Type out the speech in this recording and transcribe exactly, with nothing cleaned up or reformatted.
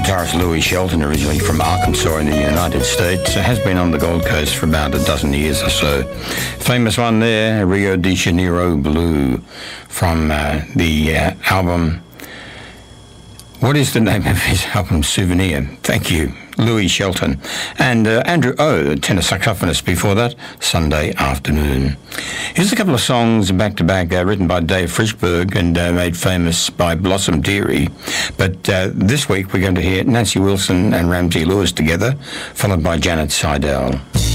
guitarist Louis Shelton, originally from Arkansas in the United States, has been on the Gold Coast for about a dozen years or so. Famous one there, Rio de Janeiro Blue, from uh, the uh, album. What is the name of his album? Souvenir. Thank you, Louis Shelton. And uh, Andrew O, the tenor saxophonist before that, Sunday Afternoon. Here's a couple of songs back-to-back uh, written by Dave Frischberg and uh, made famous by Blossom Dearie. But uh, this week we're going to hear Nancy Wilson and Ramsey Lewis together, followed by Janet Seidel.